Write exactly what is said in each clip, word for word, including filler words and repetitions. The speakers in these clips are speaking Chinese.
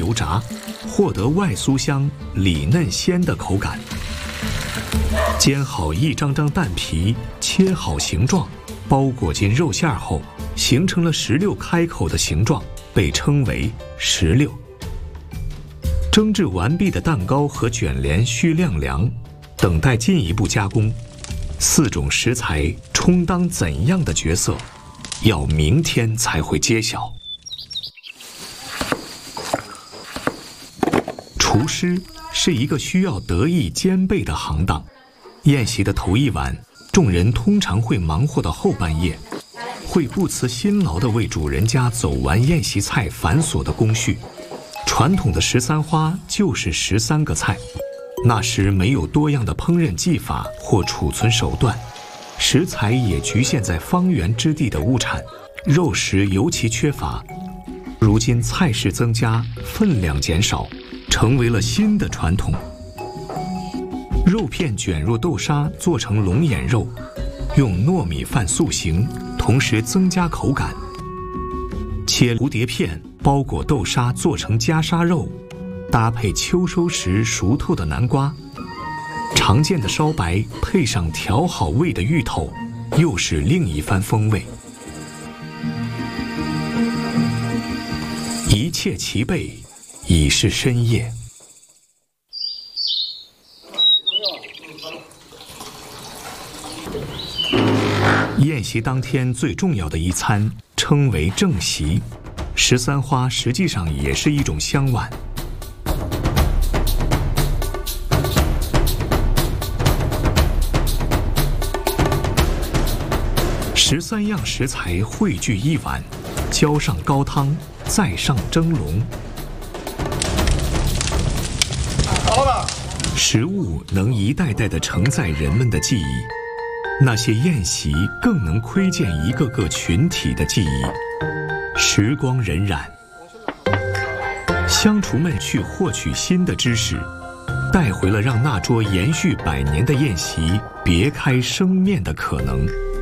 油炸，获得外酥香、里嫩鲜的口感。煎好一张张蛋皮，切好形状，包裹进肉馅后，形成了石榴开口的形状，被称为石榴。蒸制完毕的蛋糕和卷帘需晾凉，等待进一步加工。四种食材充当怎样的角色，要明天才会揭晓。厨师是一个需要德艺兼备的行当。宴席的头一晚，众人通常会忙活到后半夜，会不辞辛劳地为主人家走完宴席菜繁琐的工序。传统的十三花就是十三个菜，那时没有多样的烹饪技法或储存手段，食材也局限在方圆之地的物产，肉食尤其缺乏。如今菜式增加，分量减少，成为了新的传统。肉片卷入豆沙做成龙眼肉，用糯米饭塑形，同时增加口感。切蝴蝶片包裹豆沙做成夹沙肉，搭配秋收时熟透的南瓜。常见的烧白配上调好味的芋头，又是另一番风味。一切齐备，已是深夜。宴席当天最重要的一餐称为正席，十三花实际上也是一种香碗。十三样食材汇聚一碗，浇上高汤，再上蒸笼。好了，食物能一代代地承载人们的记忆。那些宴席更能窥见一个个群体的记忆。时光荏苒，乡厨们去获取新的知识，带回了让那桌延续百年的宴席别开生面的可能。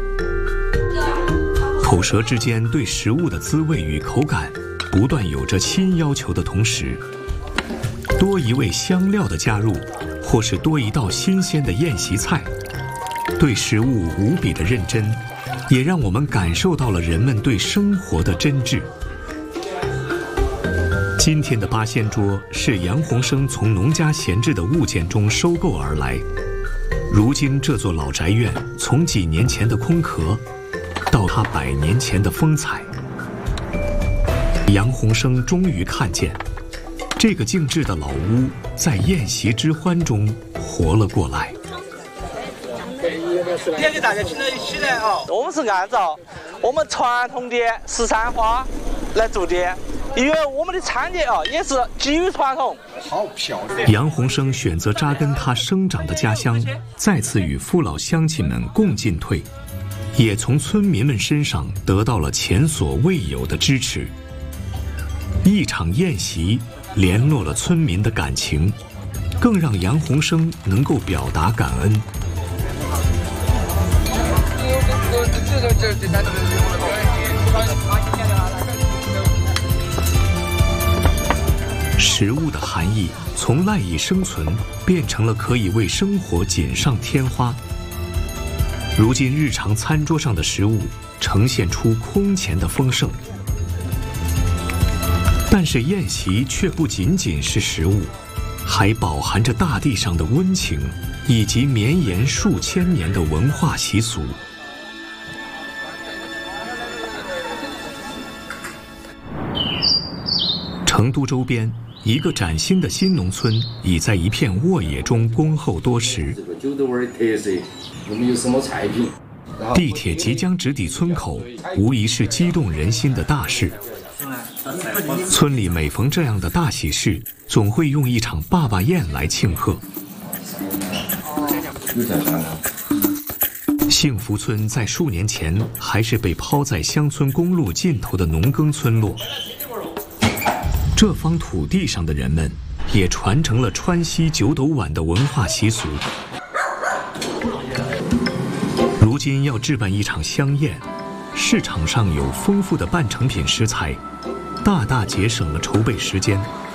口舌之间对食物的滋味与口感不断有着新要求的同时，多一味香料的加入，或是多一道新鲜的宴席菜，对食物无比的认真，也让我们感受到了人们对生活的真挚。今天的八仙桌是杨鸿生从农家闲置的物件中收购而来。如今这座老宅院从几年前的空壳，到他百年前的风采，杨鸿生终于看见，这个静置的老屋在宴席之欢中活了过来。 今天给大家请到一起来啊！ 我们是按照我们传统的十三花来做的，因为我们的餐点啊也是基于传统。 好漂亮！ 杨鸿生选择扎根他生长的家乡，再次与父老乡亲们共进退，也从村民们身上得到了前所未有的支持。一场宴席联络了村民的感情，更让杨鸿生能够表达感恩。食物的含义从赖以生存变成了可以为生活锦上添花。如今日常餐桌上的食物呈现出空前的丰盛，但是宴席却不仅仅是食物，还饱含着大地上的温情，以及绵延数千年的文化习俗。成都周边一个崭新的新农村已在一片沃野中恭候多时。 这个九斗湾的特色，我们有什么菜品？ 地铁即将直抵村口，无疑是激动人心的大事。村里每逢这样的大喜事，总会用一场坝坝宴来庆贺。幸福村在数年前还是被抛在乡村公路尽头的农耕村落。这方土地上的人们也传承了川西九斗碗的文化习俗。如今要置办一场香宴，市场上有丰富的半成品食材，大大节省了筹备时间。